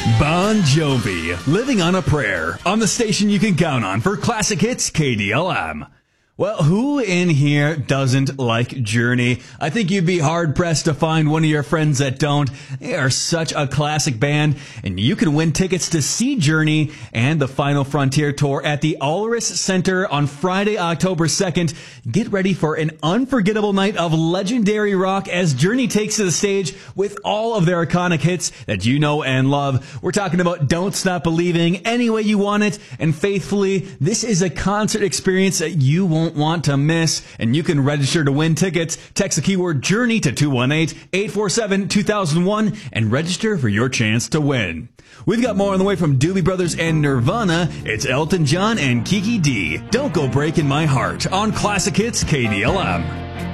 Bon Jovi, Living on a Prayer, on the station you can count on for classic hits KDLM. Well, who in here doesn't like Journey? I think you'd be hard-pressed to find one of your friends that don't. They are such a classic band, and you can win tickets to see Journey and the Final Frontier Tour at the Ulris Center on Friday, October 2nd. Get ready for an unforgettable night of legendary rock as Journey takes to the stage with all of their iconic hits that you know and love. We're talking about Don't Stop Believing, Any Way You Want It, and Faithfully. This is a concert experience that you won't want to miss, and you can register to win tickets. Text the keyword Journey to 218-847-2001 and register for your chance to win. We've got more on the way from Doobie Brothers and Nirvana. It's Elton John and Kiki D. Don't Go Breaking My Heart on Classic Hits KDLM.